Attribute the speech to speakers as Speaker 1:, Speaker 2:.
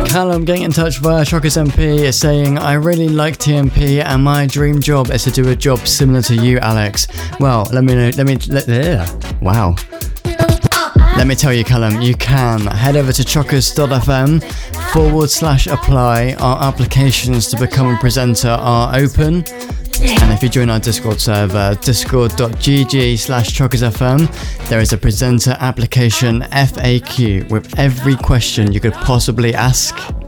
Speaker 1: Callum getting in touch via Shockers MP is saying, I really like TMP and my dream job is to do a job similar to you, Alex. Well, let me tell you, Callum, you can head over to chockers.fm/apply. Our applications to become a presenter are open. And if you join our Discord server, discord.gg/chockersfm, there is a presenter application FAQ with every question you could possibly ask.